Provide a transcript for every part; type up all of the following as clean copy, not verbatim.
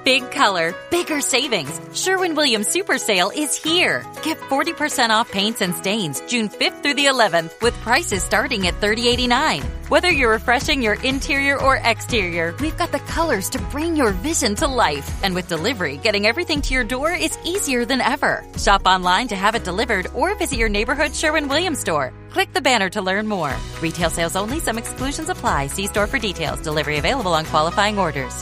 Big color, bigger savings. Sherwin-Williams Super Sale is here. Get 40% off paints and stains June 5th through the 11th with prices starting at $30.89. Whether you're refreshing your interior or exterior, we've got the colors to bring your vision to life. And with delivery, getting everything to your door is easier than ever. Shop online to have it delivered or visit your neighborhood Sherwin-Williams store. Click the banner to learn more. Retail sales only. Some exclusions apply. See store for details. Delivery available on qualifying orders.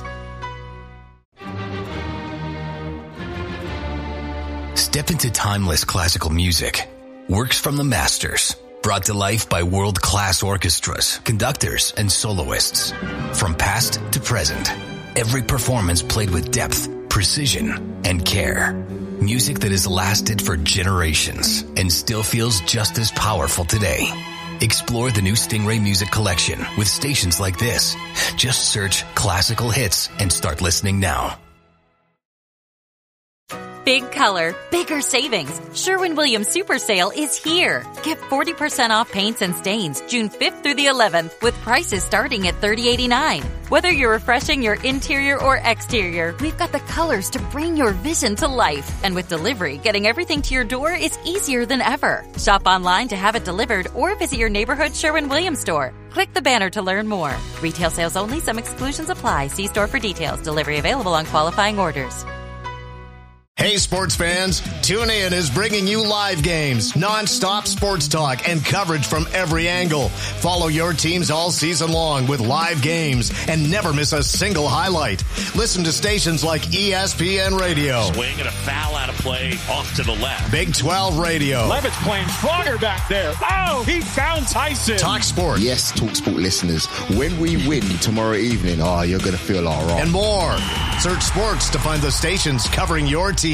Step into timeless classical music. Works from the masters. Brought to life by world-class orchestras, conductors, and soloists. From past to present. Every performance played with depth, precision, and care. Music that has lasted for generations and still feels just as powerful today. Explore the new Stingray Music Collection with stations like this. Just search classical hits and start listening now. Big color, bigger savings. Sherwin-Williams Super Sale is here. Get 40% off paints and stains June 5th through the 11th with prices starting at $30.89. Whether you're refreshing your interior or exterior, we've got the colors to bring your vision to life. And with delivery, getting everything to your door is easier than ever. Shop online to have it delivered or visit your neighborhood Sherwin-Williams store. Click the banner to learn more. Retail sales only. Some exclusions apply. See store for details. Delivery available on qualifying orders. Hey sports fans, TuneIn is bringing you live games, non-stop sports talk, and coverage from every angle. Follow your teams all season long with live games and never miss a single highlight. Listen to stations like ESPN Radio. Swing and a foul out of play off to the left. Big 12 Radio. Levitt's playing stronger back there. Oh, he found Tyson. Talk Sport. Yes, Talk Sport listeners, when we win tomorrow evening, you're going to feel all right. And more. Search sports to find the stations covering your teams.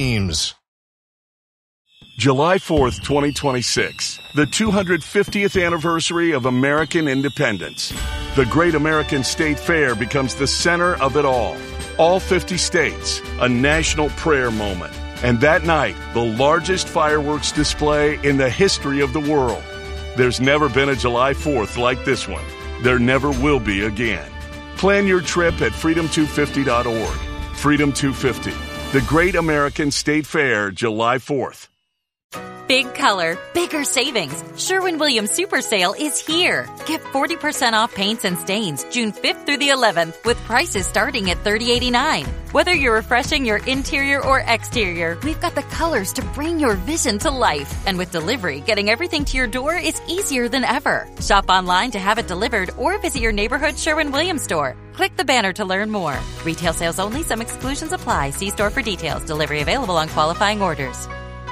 July 4th, 2026, the 250th anniversary of American independence. The Great American State Fair becomes the center of it all. All 50 states, a national prayer moment. And that night, the largest fireworks display in the history of the world. There's never been a July 4th like this one. There never will be again. Plan your trip at freedom250.org. Freedom 250, the Great American State Fair, July 4th. Big color, bigger savings. Sherwin-Williams Super Sale is here. Get 40% off paints and stains June 5th through the 11th with prices starting at $30.89. Whether you're refreshing your interior or exterior, we've got the colors to bring your vision to life. And with delivery, getting everything to your door is easier than ever. Shop online to have it delivered or visit your neighborhood Sherwin-Williams store. Click the banner to learn more. Retail sales only. Some exclusions apply. See store for details. Delivery available on qualifying orders.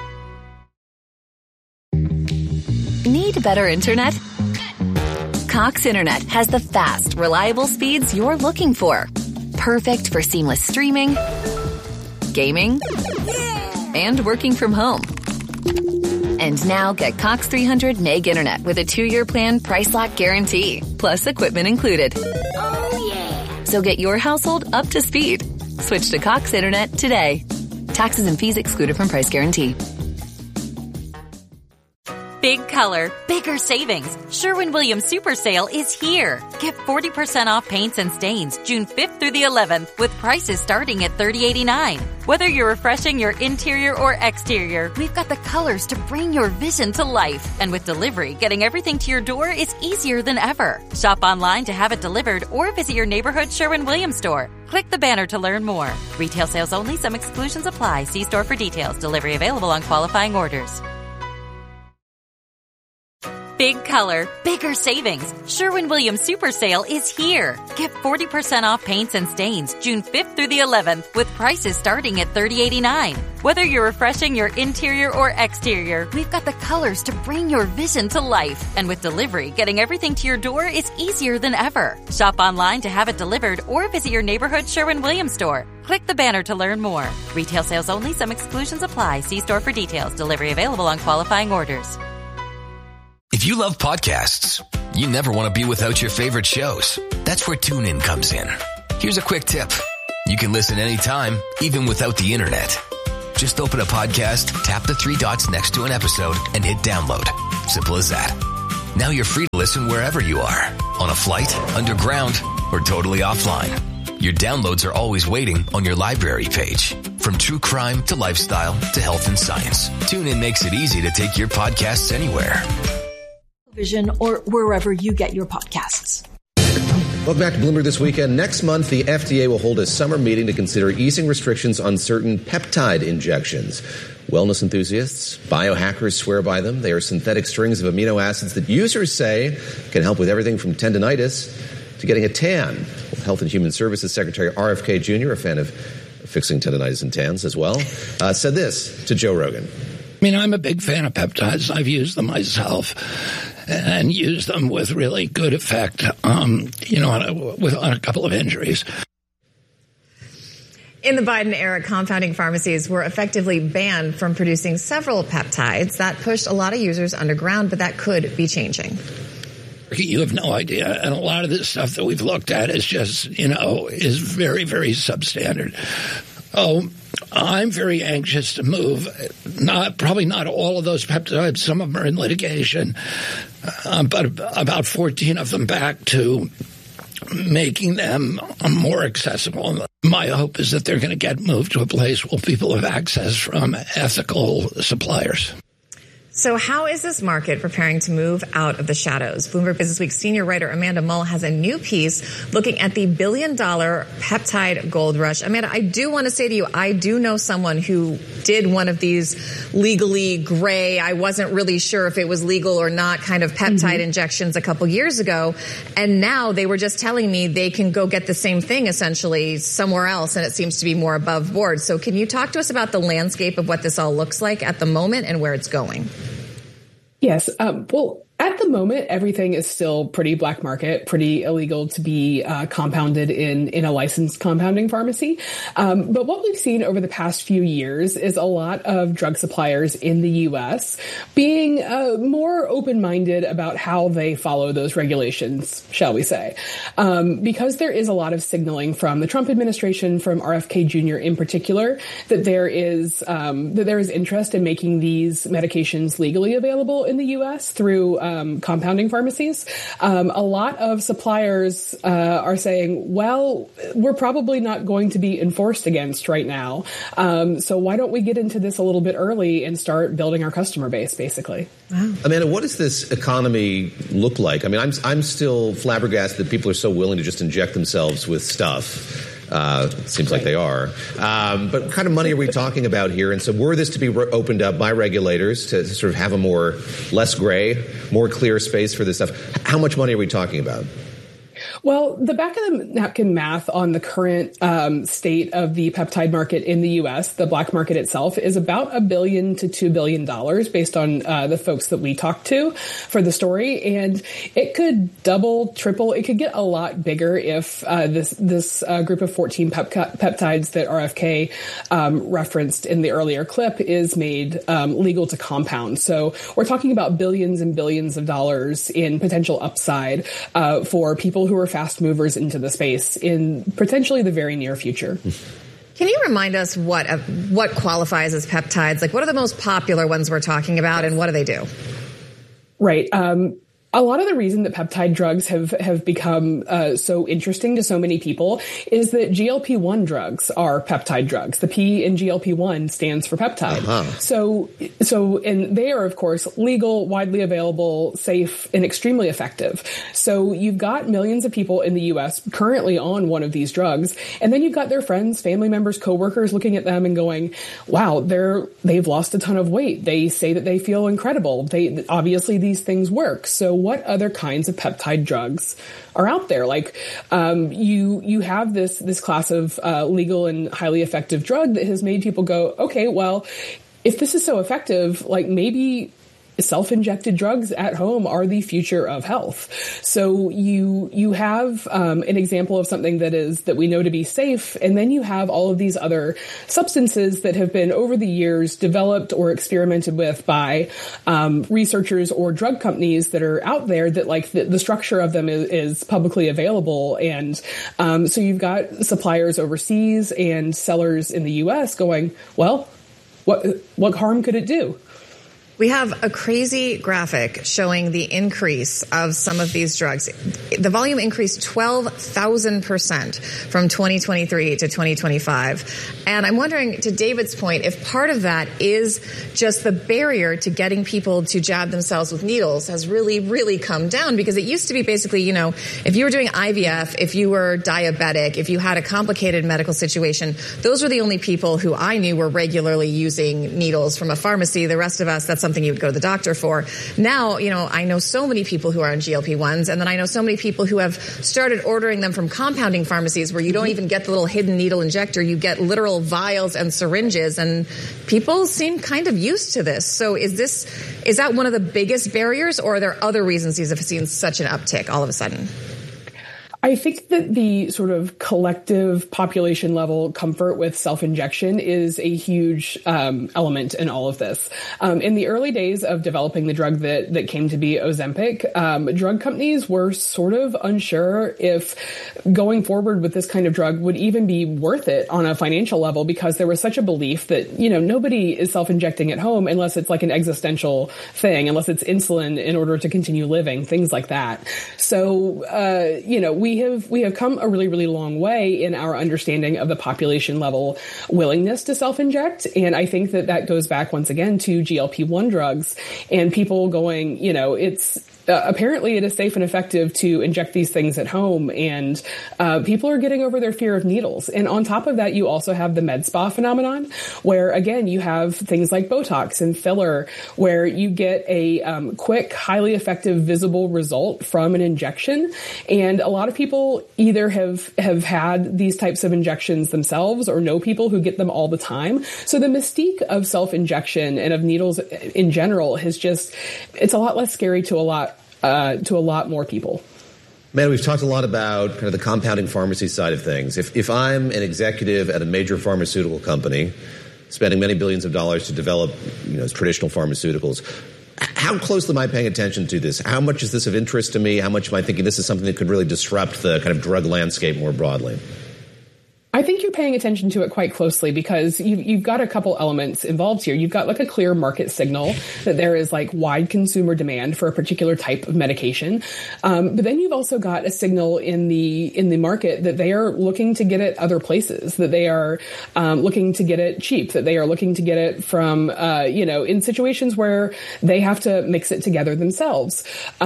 Need better internet? Cox Internet has the fast, reliable speeds you're looking for. Perfect for seamless streaming, gaming, and working from home. And now get Cox 300 meg internet with a 2-year plan price lock guarantee, plus equipment included. Oh, yeah. So get your household up to speed. Switch to Cox Internet today. Taxes and fees excluded from price guarantee. Big color, bigger savings. Sherwin-Williams Super Sale is here. Get 40% off paints and stains June 5th through the 11th with prices starting at $30.89. Whether you're refreshing your interior or exterior, we've got the colors to bring your vision to life. And with delivery, getting everything to your door is easier than ever. Shop online to have it delivered or visit your neighborhood Sherwin-Williams store. Click the banner to learn more. Retail sales only. Some exclusions apply. See store for details. Delivery available on qualifying orders. Big color, bigger savings. Sherwin-Williams Super Sale is here. Get 40% off paints and stains June 5th through the 11th with prices starting at $30.89. Whether you're refreshing your interior or exterior, we've got the colors to bring your vision to life. And with delivery, getting everything to your door is easier than ever. Shop online to have it delivered or visit your neighborhood Sherwin-Williams store. Click the banner to learn more. Retail sales only. Some exclusions apply. See store for details. Delivery available on qualifying orders. If you love podcasts, you never want to be without your favorite shows. That's where TuneIn comes in. Here's a quick tip. You can listen anytime, even without the internet. Just open a podcast, tap the 3 dots next to an episode, and hit download. Simple as that. Now you're free to listen wherever you are. On a flight, underground, or totally offline. Your downloads are always waiting on your library page. From true crime to lifestyle to health and science, TuneIn makes it easy to take your podcasts anywhere. Vision or wherever you get your podcasts. Welcome back to Bloomberg This Weekend. Next month, the FDA will hold a summer meeting to consider easing restrictions on certain peptide injections. Wellness enthusiasts, biohackers swear by them. They are synthetic strings of amino acids that users say can help with everything from tendinitis to getting a tan. Health and Human Services Secretary RFK Jr., a fan of fixing tendinitis and tans as well, said this to Joe Rogan. I mean, I'm a big fan of peptides. I've used them myself and used them with really good effect, on a couple of injuries. In the Biden era, compounding pharmacies were effectively banned from producing several peptides. That pushed a lot of users underground, but that could be changing. You have no idea. And a lot of this stuff that we've looked at is just, is very, very substandard. Oh, I'm very anxious to move, probably not all of those peptides, some of them are in litigation, but about 14 of them back to making them more accessible. My hope is that they're going to get moved to a place where people have access from ethical suppliers. So how is this market preparing to move out of the shadows? Bloomberg Businessweek senior writer Amanda Mull has a new piece looking at the billion-dollar peptide gold rush. Amanda, I do want to say to you, I do know someone who did one of these legally gray, I wasn't really sure if it was legal or not, kind of peptide injections a couple years ago. And now they were just telling me they can go get the same thing essentially somewhere else, and it seems to be more above board. So can you talk to us about the landscape of what this all looks like at the moment and where it's going? Yes. Well, at the moment, everything is still pretty black market, pretty illegal to be compounded in a licensed compounding pharmacy. But what we've seen over the past few years is a lot of drug suppliers in the U.S. being more open-minded about how they follow those regulations, shall we say. Because there is a lot of signaling from the Trump administration, from RFK Jr. in particular, that there is interest in making these medications legally available in the U.S. through compounding pharmacies. A lot of suppliers are saying, well, we're probably not going to be enforced against right now. So why don't we get into this a little bit early and start building our customer base, basically? Wow. Amanda, what does this economy look like? I mean, I'm still flabbergasted that people are so willing to just inject themselves with stuff. It seems like they are. But what kind of money are we talking about here? And so were this to be opened up by regulators to sort of have a less gray, more clear space for this stuff, how much money are we talking about? Well, the back of the napkin math on the current state of the peptide market in the U.S., the black market itself, is about $1 billion to $2 billion based on the folks that we talked to for the story. And it could double, triple. It could get a lot bigger if this group of 14 peptides that RFK referenced in the earlier clip is made legal to compound. So we're talking about billions and billions of dollars in potential upside for people who are fast movers into the space in potentially the very near future. Can you remind us what qualifies as peptides? Like, what are the most popular ones we're talking about, and what do they do? Right. A lot of the reason that peptide drugs have become so interesting to so many people is that GLP-1 drugs are peptide drugs. The P in GLP-1 stands for peptide. And they are, of course, legal, widely available, safe, and extremely effective. So you've got millions of people in the U.S. currently on one of these drugs, and then you've got their friends, family members, coworkers looking at them and going, wow, they've lost a ton of weight. They say that they feel incredible. Obviously these things work. So what other kinds of peptide drugs are out there? Like, you have this class of legal and highly effective drug that has made people go, okay, well, if this is so effective, like maybe self-injected drugs at home are the future of health. So you have an example of something that we know to be safe, and then you have all of these other substances that have been over the years developed or experimented with by researchers or drug companies that are out there that like the structure of them is publicly available. And so you've got suppliers overseas and sellers in the U.S. going, well, what harm could it do? We have a crazy graphic showing the increase of some of these drugs. The volume increased 12,000% from 2023 to 2025. And I'm wondering, to David's point, if part of that is just the barrier to getting people to jab themselves with needles has really, really come down. Because it used to be basically, you know, if you were doing IVF, if you were diabetic, if you had a complicated medical situation, those were the only people who I knew were regularly using needles from a pharmacy. The rest of us, that's something you would go to the doctor for. Now, you know, I know so many people who are on GLP-1s, and then I know so many people who have started ordering them from compounding pharmacies where you don't even get the little hidden needle injector. You get literal vials and syringes, and people seem kind of used to this. So is that one of the biggest barriers, or are there other reasons these have seen such an uptick all of a sudden? I think that the sort of collective population level comfort with self-injection is a huge element in all of this. In the early days of developing the drug that came to be Ozempic, drug companies were sort of unsure if going forward with this kind of drug would even be worth it on a financial level, because there was such a belief that, you know, nobody is self-injecting at home unless it's like an existential thing, unless it's insulin in order to continue living, things like that. So, you know, we have come a really, really long way in our understanding of the population level willingness to self-inject. And I think that goes back once again to GLP-1 drugs and people going, you know, it's apparently it is safe and effective to inject these things at home, and people are getting over their fear of needles. And on top of that, you also have the med spa phenomenon, where again you have things like Botox and filler, where you get a quick, highly effective, visible result from an injection. And a lot of people either have had these types of injections themselves or know people who get them all the time. So the mystique of self-injection and of needles in general it's a lot less scary to a lot more people. Man, we've talked a lot about kind of the compounding pharmacy side of things. If I'm an executive at a major pharmaceutical company, spending many billions of dollars to develop, you know, traditional pharmaceuticals, how closely am I paying attention to this? How much is this of interest to me? How much am I thinking this is something that could really disrupt the kind of drug landscape more broadly? I think you're paying attention to it quite closely, because you've got a couple elements involved here. You've got like a clear market signal that there is like wide consumer demand for a particular type of medication. But then you've also got a signal in the market that they are looking to get it other places, that they are looking to get it cheap, that they are looking to get it from, you know, in situations where they have to mix it together themselves.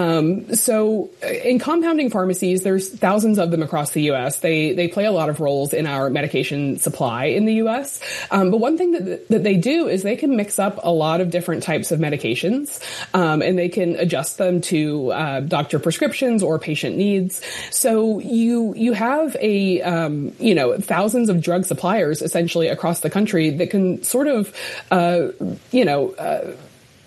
So in compounding pharmacies, there's thousands of them across the U.S. They play a lot of roles in our medication supply in the U.S. But one thing that they do is they can mix up a lot of different types of medications, and they can adjust them to doctor prescriptions or patient needs. So you have you know, thousands of drug suppliers essentially across the country that can sort of, you know,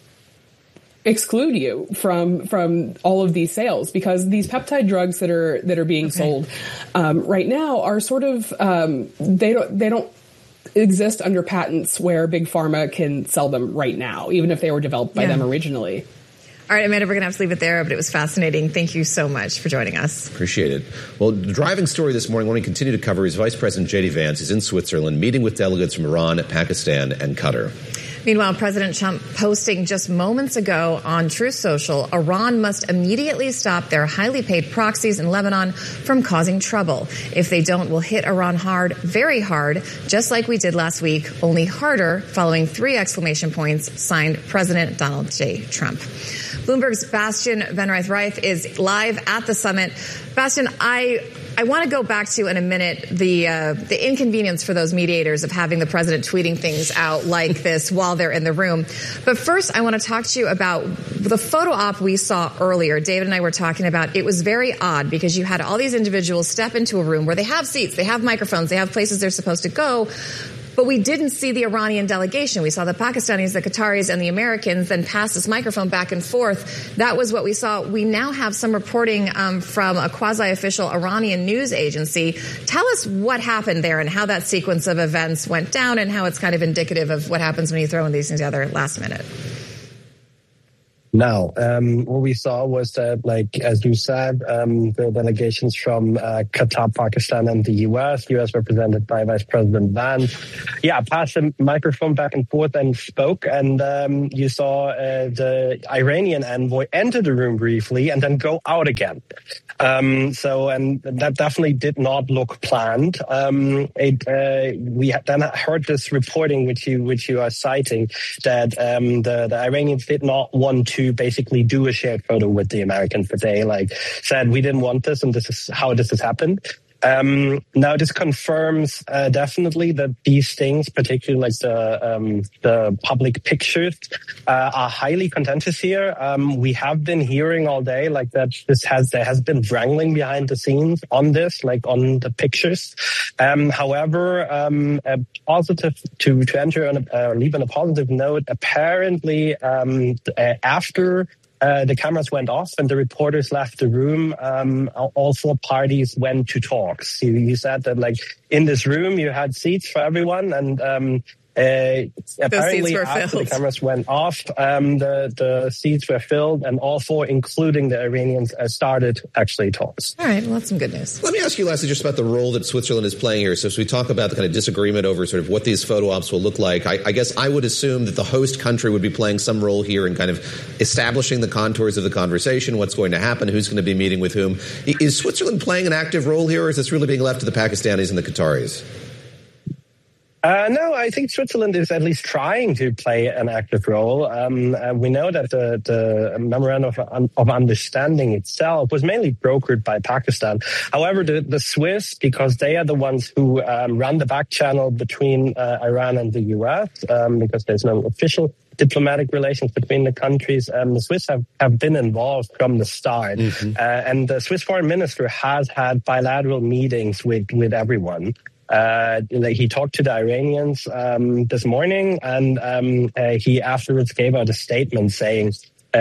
exclude you from all of these sales, because these peptide drugs that are being sold right now are sort of they don't exist under patents where big pharma can sell them right now, even if they were developed by them originally. All right, Amanda, we're going to have to leave it there, but it was fascinating. Thank you so much for joining us. Appreciate it. Well, the driving story this morning, when we continue to cover, is Vice President J.D. Vance is in Switzerland meeting with delegates from Iran, Pakistan, and Qatar. Meanwhile, President Trump posting just moments ago on Truth Social, Iran must immediately stop their highly paid proxies in Lebanon from causing trouble. If they don't, we'll hit Iran hard, very hard, just like we did last week, only harder, following 3 exclamation points, signed President Donald J. Trump. Bloomberg's Bastian Van Reith is live at the summit. Bastian, I want to go back to, in a minute, the inconvenience for those mediators of having the president tweeting things out like this while they're in the room. But first, I want to talk to you about the photo op we saw earlier. David and I were talking about. It was very odd because you had all these individuals step into a room where they have seats, they have microphones, they have places they're supposed to go. But we didn't see the Iranian delegation. We saw the Pakistanis, the Qataris, and the Americans then pass this microphone back and forth. That was what we saw. We now have some reporting from a quasi-official Iranian news agency. Tell us what happened there and how that sequence of events went down and how it's kind of indicative of what happens when you throw in these things together last minute. Now, what we saw was that, like, as you said, the delegations from Qatar, Pakistan, and the U.S. represented by Vice President Vance, passed the microphone back and forth and spoke. And you saw the Iranian envoy enter the room briefly and then go out again. And that definitely did not look planned. We then heard this reporting, which you are citing, that the Iranians did not want to basically do a shared photo with the Americans, but they said we didn't want this, and this is how this has happened. Now this confirms definitely that these things, particularly the public pictures, are highly contentious here. We have been hearing all day that there has been wrangling behind the scenes on this, on the pictures. However, positive to enter on leave on a positive note. Apparently, after the cameras went off and the reporters left the room, all four parties went to talks. You said that, in this room, you had seats for everyone, and apparently after the cameras went off, the seats were filled, and all four, including the Iranians, started actually talks. All right, well, that's some good news. Let me ask you lastly just about the role that Switzerland is playing here. So as we talk about the kind of disagreement over sort of what these photo ops will look like, I guess I would assume that the host country would be playing some role here in kind of establishing the contours of the conversation, what's going to happen, who's going to be meeting with whom. Is Switzerland playing an active role here, or is this really being left to the Pakistanis and the Qataris? No, I think Switzerland is at least trying to play an active role. We know that the memorandum of understanding itself was mainly brokered by Pakistan. However, the Swiss, because they are the ones who run the back channel between Iran and the U.S., because there's no official diplomatic relations between the countries, the Swiss have been involved from the start. Mm-hmm. And the Swiss foreign minister has had bilateral meetings with everyone. He talked to the Iranians this morning, and he afterwards gave out a statement saying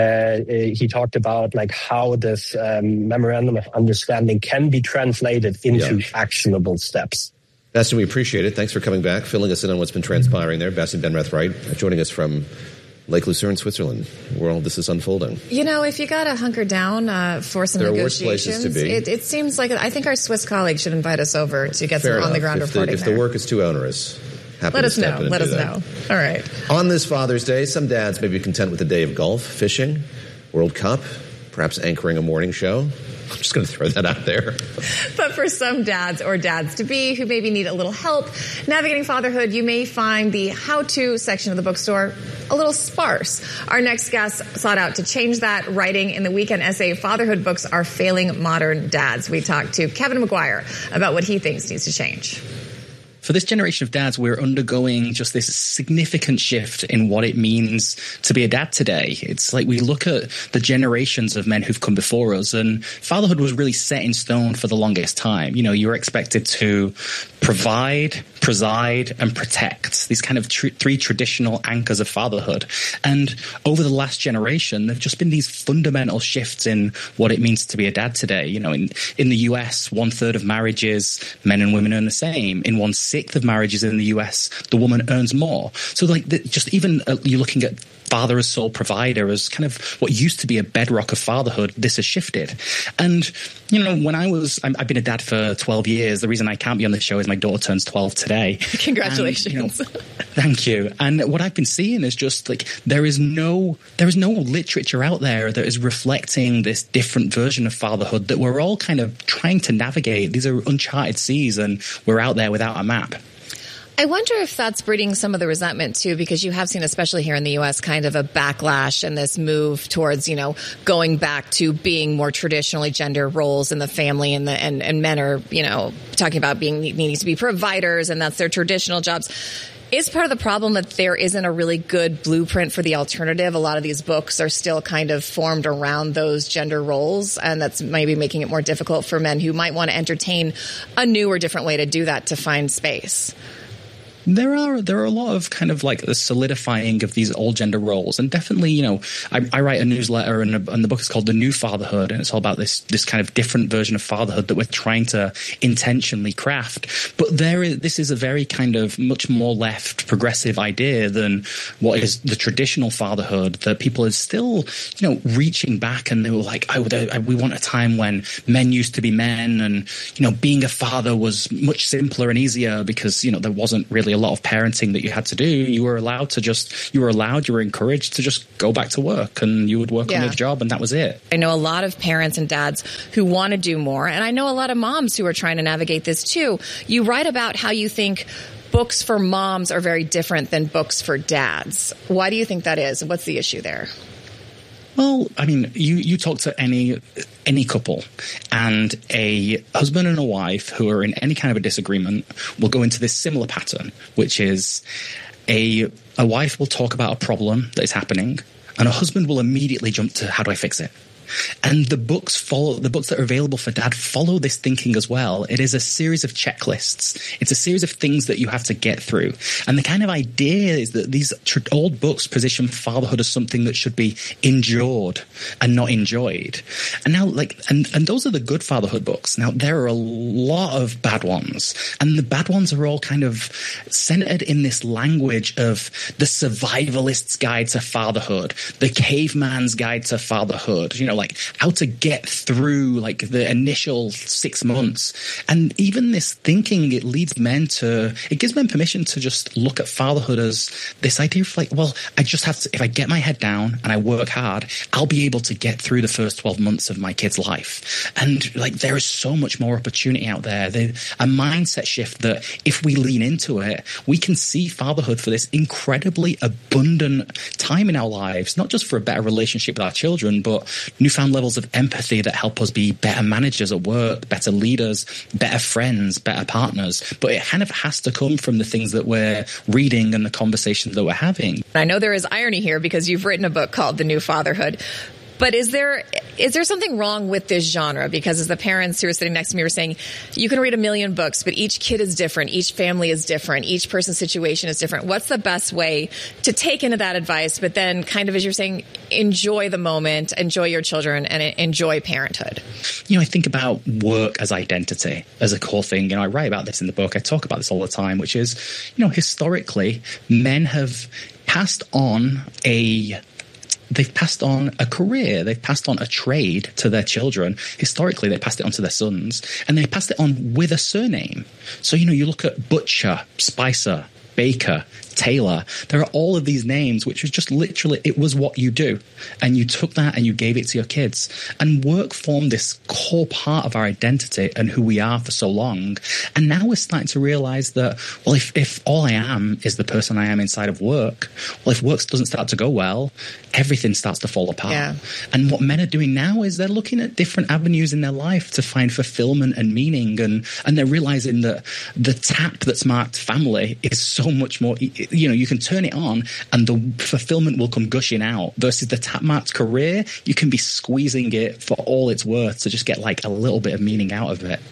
he talked about how this memorandum of understanding can be translated into actionable steps. Bastian, we appreciate it. Thanks for coming back, filling us in on what's been transpiring there. Bastian Benrath-Wright joining us from Lake Lucerne, Switzerland, where all this is unfolding. If you got to hunker down for some negotiations, it seems like I think our Swiss colleagues should invite us over to get some on-the-ground reporting. If the work is too onerous, let us know. Let us know. All right. On this Father's Day, some dads may be content with a day of golf, fishing, World Cup, perhaps anchoring a morning show. I'm just going to throw that out there. But for some dads or dads-to-be who maybe need a little help navigating fatherhood, you may find the how-to section of the bookstore a little sparse. Our next guest sought out to change that, writing in the weekend essay, Fatherhood Books Are Failing Modern Dads. We talked to Kevin McGuire about what he thinks needs to change. For this generation of dads, we're undergoing just this significant shift in what it means to be a dad today. It's like we look at the generations of men who've come before us, and fatherhood was really set in stone for the longest time. You were expected to provide, preside, and protect, these kind of three traditional anchors of fatherhood. And over the last generation, there have just been these fundamental shifts in what it means to be a dad today. In the US, 1/3 of marriages, men and women earn the same. In 1/6 of marriages in the US, the woman earns more. So you're looking at father as sole provider as kind of what used to be a bedrock of fatherhood. This has shifted. And, when I've been a dad for 12 years. The reason I can't be on the show is my daughter turns 12 today. Congratulations. And, thank you. And what I've been seeing is just there is no literature out there that is reflecting this different version of fatherhood that we're all kind of trying to navigate. These are uncharted seas, and we're out there without a map. I wonder if that's breeding some of the resentment, too, because you have seen, especially here in the U.S., kind of a backlash and this move towards, going back to being more traditionally gender roles in the family, and men are, talking about needing to be providers, and that's their traditional jobs. Is part of the problem that there isn't a really good blueprint for the alternative? A lot of these books are still kind of formed around those gender roles, and that's maybe making it more difficult for men who might want to entertain a new or different way to do that to find space. There are a lot of kind of like the solidifying of these old gender roles, and definitely, I write a newsletter, and the book is called The New Fatherhood, and it's all about this kind of different version of fatherhood that we're trying to intentionally craft. But this is a very kind of much more left progressive idea than what is the traditional fatherhood, that people are still, reaching back, and they were like, we want a time when men used to be men, and being a father was much simpler and easier because there wasn't really a lot of parenting that you had to do. You were encouraged to just go back to work, and you would work on your job, and that was it. I know a lot of parents and dads who want to do more, and I know a lot of moms who are trying to navigate this too. You write about how you think books for moms are very different than books for dads. Why do you think that is? What's the issue there? Well, I mean, you talk to any couple, and a husband and a wife who are in any kind of a disagreement will go into this similar pattern, which is a wife will talk about a problem that is happening, and a husband will immediately jump to, how do I fix it? And the books that are available for dad follow this thinking as well. It is a series of checklists. It's a series of things that you have to get through. And the kind of idea is that these old books position fatherhood as something that should be endured and not enjoyed. And now, and those are the good fatherhood books. Now, there are a lot of bad ones. And the bad ones are all kind of centered in this language of the survivalist's guide to fatherhood, the caveman's guide to fatherhood, like how to get through like the initial 6 months. And even this thinking, it gives men permission to just look at fatherhood as this idea of like, well, I just have to, if I get my head down and I work hard, I'll be able to get through the first 12 months of my kid's life. And like, there is so much more opportunity out there. A mindset shift that if we lean into it, we can see fatherhood for this incredibly abundant time in our lives, not just for a better relationship with our children, but newfound levels of empathy that help us be better managers at work, better leaders, better friends, better partners. But it kind of has to come from the things that we're reading and the conversations that we're having. I know there is irony here because you've written a book called The New Fatherhood. But is there something wrong with this genre? Because as the parents who are sitting next to me were saying, you can read 1 million books, but each kid is different. Each family is different. Each person's situation is different. What's the best way to take into that advice, but then kind of, as you're saying, enjoy the moment, enjoy your children, and enjoy parenthood? I think about work as identity, as a core thing. I write about this in the book. I talk about this all the time, which is, historically, men have passed on They've passed on a career, they've passed on a trade to their children. Historically, they passed it on to their sons, and they passed it on with a surname. So, you look at Butcher, Spicer, Baker, Taylor. There are all of these names, which was just literally, it was what you do. And you took that and you gave it to your kids. And work formed this core part of our identity and who we are for so long. And now we're starting to realize that, well, if all I am is the person I am inside of work, well, if work doesn't start to go well, everything starts to fall apart. Yeah. And what men are doing now is they're looking at different avenues in their life to find fulfillment and meaning. And they're realizing that the tap that's marked family is so much more, you can turn it on and the fulfillment will come gushing out, versus the tap marked career, you can be squeezing it for all it's worth to just get like a little bit of meaning out of it.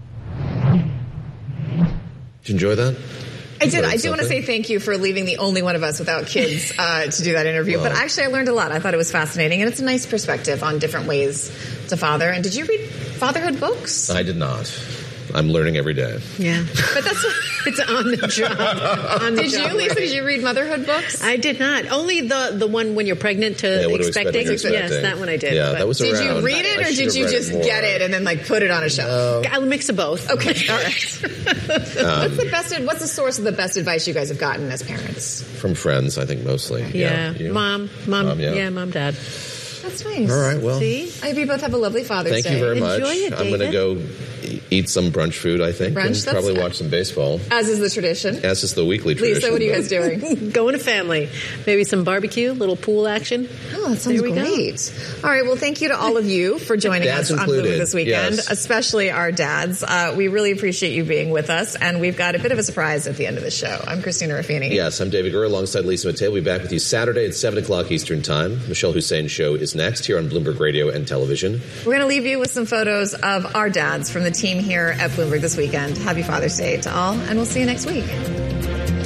Did you enjoy that? I did. I do want to say thank you for leaving the only one of us without kids to do that interview. Well, but actually, I learned a lot. I thought it was fascinating, and it's a nice perspective on different ways to father. And did you read fatherhood books? I did not. I'm learning every day. Yeah. But it's on the job. Did you, Lisa? Did you read motherhood books? I did not. Only the one when you're pregnant to expecting. Yes, that one I did. Yeah, that was around. Did you read it, or did you just get it and then put it on a shelf? A mix of both. Okay, all right. What's the source of the best advice you guys have gotten as parents? From friends, I think, mostly. Yeah. Mom, yeah, mom, dad. That's nice. All right, well. See? I hope you both have a lovely Father's Day. Thank you very much. Enjoy it, I'm going to go eat some brunch food, I think, and probably watch some baseball. As is the tradition. As is the weekly tradition. Lisa, what are you guys doing? Going to family. Maybe some barbecue, little pool action. Oh, that sounds great. All right, well, thank you to all of you for joining us on Bloomberg this weekend, especially our dads. We really appreciate you being with us, and we've got a bit of a surprise at the end of the show. I'm Christina Ruffini. Yes, I'm David Gurr alongside Lisa Mateo. We'll be back with you Saturday at 7 o'clock Eastern Time. Michelle Hussein's show is next here on Bloomberg Radio and Television. We're going to leave you with some photos of our dads from the team here at Bloomberg this weekend. Happy Father's Day to all, and we'll see you next week.